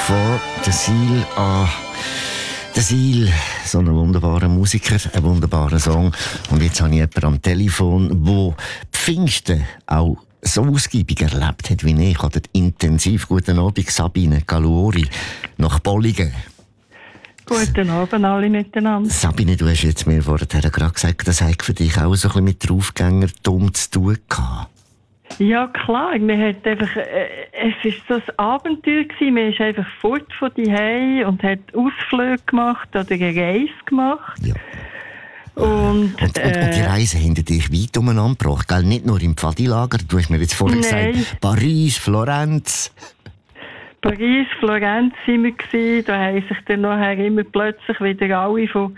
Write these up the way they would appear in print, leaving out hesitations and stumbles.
von der Seal an. Der Seal, so ein wunderbarer Musiker, ein wunderbarer Song. Und jetzt habe ich jemanden am Telefon, der Pfingsten auch so ausgiebig erlebt hat wie ich. Oder intensiv. Guten Abend, Sabine Galuori, nach Bolligen. Guten Abend alle miteinander. Sabine, du hast jetzt mir vorher gerade gesagt, das hat für dich auch so ein bisschen mit Draufgängertum zu tun gehabt. Ja klar, man hat einfach, es ist so ein Abenteuer gewesen. Man ist einfach fort von daheim und hat Ausflüge gemacht oder eine Reise gemacht. Ja. Und die Reise hinter dich weit umeinander gebracht, gell? Nicht nur im Pfadilager, du hast mir jetzt vorhin gesagt, Paris, Florenz. Paris, Florenz sind wir gewesen. Da haben sich dann nachher immer plötzlich wieder alle von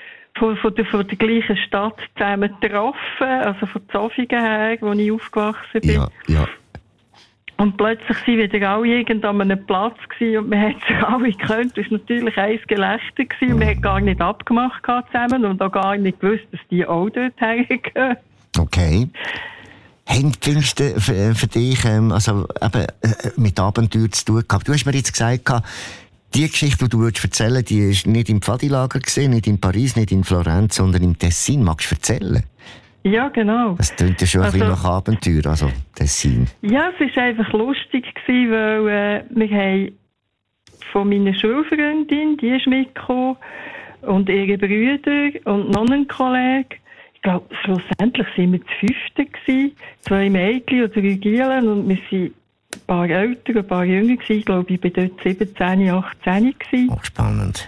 der gleichen Stadt zusammen getroffen, also von Zofingen her, wo ich aufgewachsen bin. Ja, ja. Und plötzlich waren wieder alle irgendwo an einem Platz gewesen und man hat sich alle gekannt. Es war natürlich ein Gelächter gewesen und man hat gar nicht abgemacht zusammen und auch gar nicht gewusst, dass die auch dort hergehen. Okay. Haben Pfingsten für dich mit Abenteuer zu tun gehabt? Du hast mir jetzt gesagt, die Geschichte, die du erzählen willst, die war nicht im Pfadilager, nicht in Paris, nicht in Florenz, sondern im Tessin. Magst du erzählen? Ja, genau. Das klingt ja schon ein bisschen nach Abenteuer, also Tessin. Ja, es war einfach lustig, weil wir haben von meiner Schulfreundin, die ist mitgekommen, und ihre Brüder und noch einen Kollegen. Ich glaube, schlussendlich waren wir zu fünften gewesen, 2 Mädchen und 3 Gielen, und wir sind ein paar älter, ein paar jünger gewesen. Ich glaube, ich war dort 17, 18 gewesen. Oh, spannend.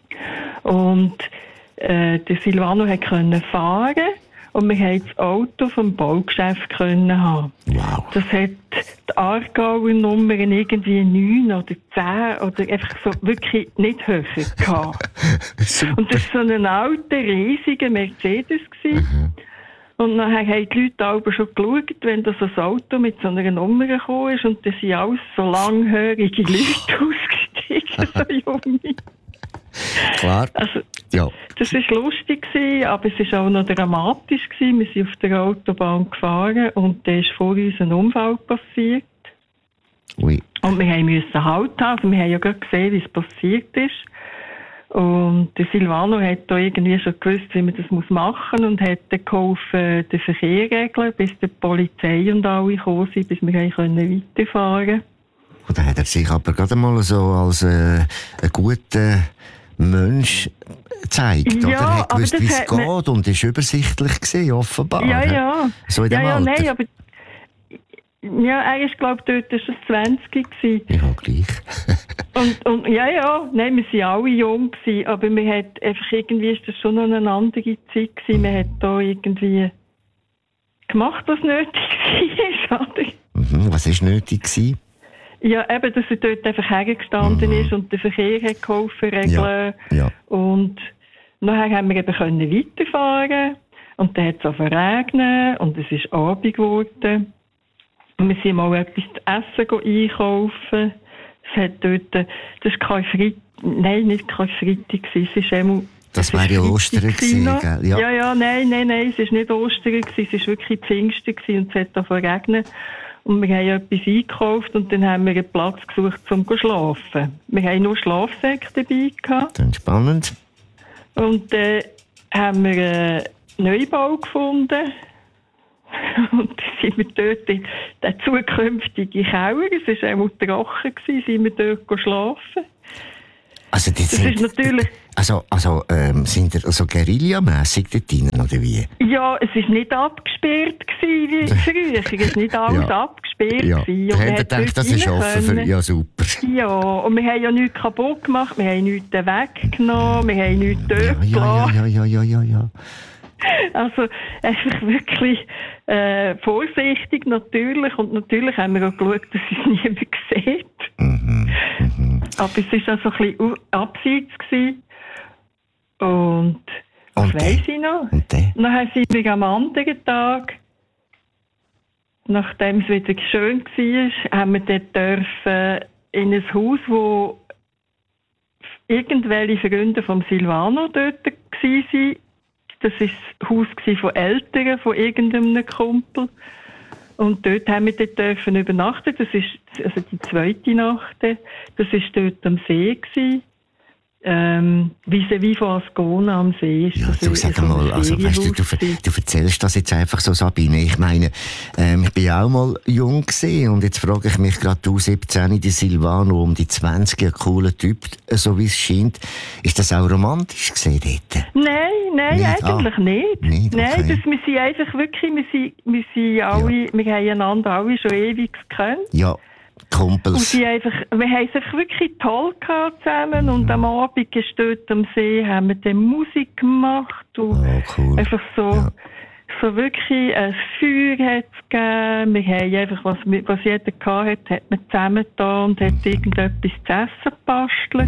Und der Silvano konnte fahren und wir konnten das Auto vom Baugeschäft haben. Wow. Das hat die Aargauer Nummern irgendwie 9 oder 10 oder einfach so wirklich nicht höher gehabt. Und das war so ein alter, riesiger Mercedes gewesen. Und nachher haben die Leute aber schon geschaut, wenn das ein Auto mit so einer Nummer gekommen ist, und da sind alles so langhörige Leute ausgestiegen, so junge. Klar. Also, ja. das war lustig, aber es war auch noch dramatisch. Wir sind auf der Autobahn gefahren und da ist vor uns ein Unfall passiert. Ui. Und wir mussten Halt haben. Also wir haben ja gerade gesehen, wie es passiert ist. Und der Silvano hat da irgendwie schon gewusst, wie man das machen muss, und hat dann geholfen, den Verkehr regeln, bis die Polizei und alle gekommen sind, bis wir weiterfahren konnten. Und dann hat er sich aber gerade mal so als ein guter Mensch gezeigt, ja, oder? Er hat gewusst, wie es geht, und war übersichtlich gewesen, offenbar. Ja, ja. So in dem ja, Alter. Nein, aber ja, er ist, glaube ich, dort schon 20 gewesen. Ja, gleich. und ja, nein, wir waren alle jung gewesen, aber wir hat einfach irgendwie, ist das schon noch eine andere Zeit gewesen. Man hat da irgendwie gemacht, was nötig war, oder? Was war nötig gewesen? Ja, eben, dass er dort einfach hergestanden ist und den Verkehr hat geholfen regeln. Ja. Und nachher haben wir eben weiterfahren, und dann hat es regnen und es ist Abend geworden. Und wir sind mal etwas zu essen einkaufen. Es hat dort, das war kein Freitag, nein, nicht kein Freitag, es ist einmal... Das wäre ja Ostern gewesen, gell? Ja, nein, es war nicht Ostern gewesen, es war wirklich Pfingsten gewesen, und es hat davon regnet. Und wir haben etwas eingekauft und dann haben wir einen Platz gesucht, um zu schlafen. Wir haben nur Schlafsäcke dabei gehabt. Das ist spannend. Und dann haben wir einen Neubau gefunden. Und dann sind wir dort in den zukünftigen Keller, es war einmal trocken, sind wir dort schlafen. Also das ist natürlich... sind ihr also guerillamässig dort drin, oder wie? Ja, es war nicht abgesperrt wie früher. Es ist nicht alles abgesperrt. Ja. Und wir haben gedacht, das ist offen für... Ja, super. Ja, und wir haben ja nichts kaputt gemacht, wir haben nichts weggenommen, wir haben nichts dort gelassen. Ja. Also einfach wirklich vorsichtig natürlich, und natürlich haben wir auch geschaut, dass es niemand sieht. Aber es war auch so ein bisschen abseits gewesen. Und was weiss ich noch? Und dann sind wir am anderen Tag, nachdem es wieder schön war, haben wir dort dürfen in ein Haus, wo irgendwelche Freunde vom Silvano dort waren. Das war das Haus von Eltern, von irgendeinem Kumpel. Und dort haben wir dürfen übernachten. Das ist also die zweite Nacht. Das war dort am See gewesen. Vis-à-vis von Ascona am See ist ja, das. du sag mal, also, weißt du erzählst das jetzt einfach so, Sabine. Ich meine, ich bin ja auch mal jung gewesen und jetzt frage ich mich gerade, du 17, die Silvano um die 20, ein cooler Typ, so wie es scheint. Ist das auch romantisch gewesen dort? Nein, nicht? eigentlich nicht. Nicht? Nein, Okay. wir sind einfach wirklich, wir sind alle, wir haben einander alle schon ewig gekannt. Ja, Und Kumpels. wir haben es einfach wirklich toll gehabt zusammen und am Abend dort am See haben wir dann Musik gemacht und Oh, cool. einfach so wirklich ein Feuer hat es gegeben. Wir haben einfach, was jeder gehabt hat man zusammen da und hat irgendetwas zu essen gebastelt.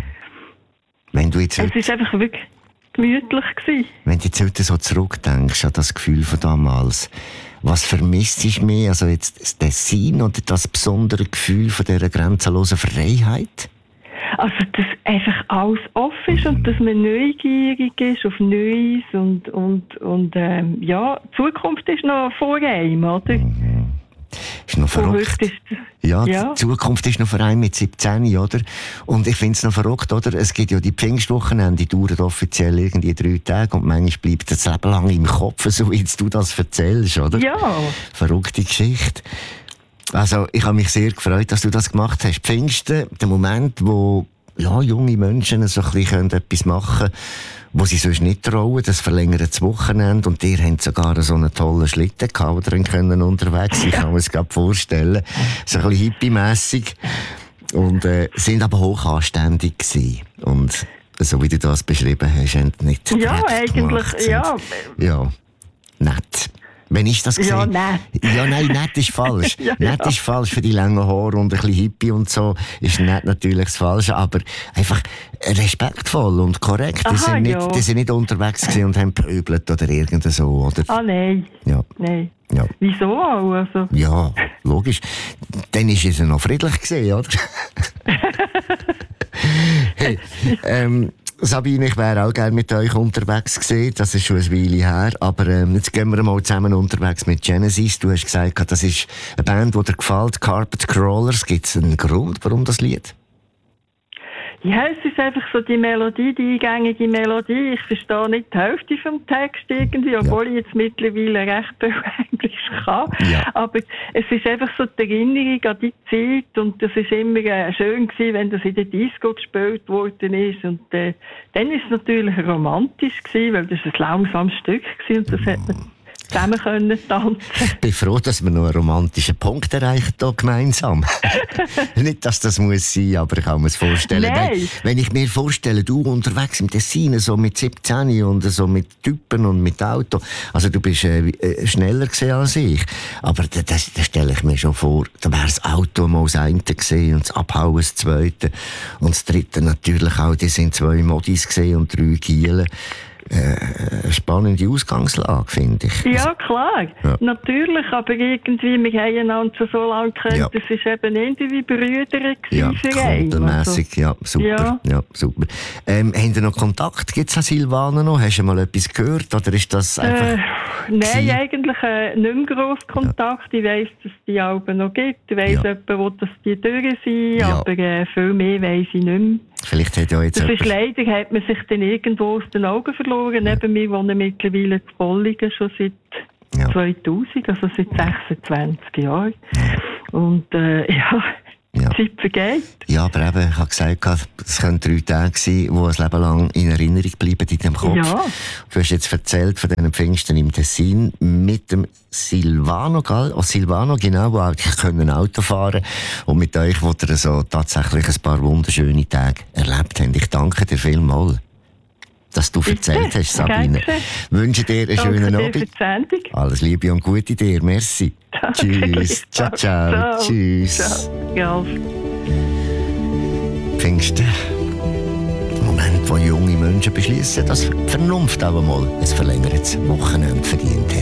Wenn du jetzt Es war einfach wirklich gemütlich gewesen. Wenn du jetzt heute so zurückdenkst an das Gefühl von damals, was vermisst du mehr? Also jetzt das Tessin oder das besondere Gefühl von dieser grenzenlosen Freiheit? Also, dass einfach alles offen ist und dass man neugierig ist auf Neues und ja, die Zukunft ist noch vor einem, oder? Ist noch Von verrückt. heute ist das, Ja, ja. die Zukunft ist noch für einen mit 17, oder? Und ich finde es noch verrückt, oder? Es gibt ja die Pfingstwochenende, die dauern offiziell irgendwie 3 Tage und manchmal bleibt das Leben lang im Kopf, so wie jetzt du das erzählst, oder? Ja. Verrückte Geschichte. Also, ich habe mich sehr gefreut, dass du das gemacht hast. Pfingsten, der Moment, wo ja, junge Menschen so ein bisschen etwas machen können, wo sie sonst nicht trauen, das verlängert das Wochenende. Und ihr habt sogar so einen tollen Schlitten gehabt, wo ihr können unterwegs sein. Ich kann mir das gerade vorstellen. So ein bisschen hippie-mässig. Und sind aber hoch anständig gewesen. Und so wie du das beschrieben hast, haben nicht Ja, dreckig eigentlich, gemacht, sind- ja. Ja, nett. Wenn ich das Ja, gesehen nett. Ja, nein, nett ist falsch. Ja, nett ja. ist falsch für die langen Haare und ein bisschen Hippie und so. Ist nett natürlich das Falsche, aber einfach respektvoll und korrekt. Die Aha, sind nicht, ja. die sind nicht unterwegs gewesen und haben pöbelt oder irgend so, oder? Ah, nein. Ja, Nein. ja. Wieso auch? Also, Ja, logisch. Dann ist es ja noch friedlich gewesen, oder? Hey, Sabine, ich wäre auch gerne mit euch unterwegs gewesen. Das ist schon eine Weile her. Aber jetzt gehen wir mal zusammen unterwegs mit Genesis. Du hast gesagt, das ist eine Band, die dir gefällt. Carpet Crawlers. Gibt es einen Grund, warum das Lied? ja, es ist einfach so die Melodie, die eingängige Melodie. Ich verstehe nicht die Hälfte vom Text irgendwie, obwohl ich jetzt mittlerweile recht viel Englisch kann. Ja. Aber es ist einfach so die Erinnerung an die Zeit und das ist immer schön gewesen, wenn das in der Disco gespielt worden ist. Und dann ist es natürlich romantisch gewesen, weil das ein langsames Stück war und das hat man zusammen können tanzen. Ich bin froh, dass wir noch einen romantischen Punkt erreichen hier gemeinsam. Nicht, dass das muss sein, aber ich kann mir es vorstellen. Nein. Wenn ich mir vorstelle, du unterwegs im Tessin, so mit 17 und so mit Typen und mit Auto, also du bist schneller gewesen als ich. Aber das stelle ich mir schon vor, da wäre das Auto mal das eine gewesen und das Abhauen das zweite. Und das dritte natürlich auch, die sind 2 Modis gewesen und 3 Gielen. Eine spannende Ausgangslage, finde ich. Ja, klar. Ja. Natürlich, aber irgendwie, wir haben einander schon so lange gekannt, Ja. das ist eben irgendwie Brüder Ja, für einen. kundenmässig, ja, super. Ja. Super. Haben ihr noch Kontakt? Gibt es an Silvana noch? Hast du mal etwas gehört? Oder ist das einfach... Nein, gewesen? eigentlich nicht mehr gross Kontakt. Ich weiss, dass es die Alben noch gibt. Ich weiss, Ja. jemand will, dass die durch sind, Ja. aber viel mehr weiss ich nicht mehr. Vielleicht hat ja jetzt Das ist jemand... leider, hat man sich dann irgendwo aus den Augen verloren. Neben mir wohnen mittlerweile in Bolligen schon seit Ja. 2000, also seit 26 Jahren. Und ja, Ja. die Zeit vergeht. Ja, aber eben, ich habe gesagt, es können 3 Tage sein, die ein Leben lang in Erinnerung bleiben in deinem Kopf. Ja. Du hast jetzt erzählt von diesen Pfingsten im Tessin mit dem Silvano, gell? Oh, Silvano, genau, die auch können Auto fahren. Und mit euch, wo ihr so tatsächlich ein paar wunderschöne Tage erlebt habt. Ich danke dir vielmals, dass du erzählt hast, Sabine. Danke. Wünsche dir einen schönen Danke dir für Abend. die Sendung. Alles Liebe und Gute dir. Merci. Tschüss. Ciao, ciao. Tschüss. Ciao. Ja. Pfingsten. Der Moment, wo junge Menschen beschließen, dass die Vernunft auch einmal ein verlängertes Wochenende verdient hat.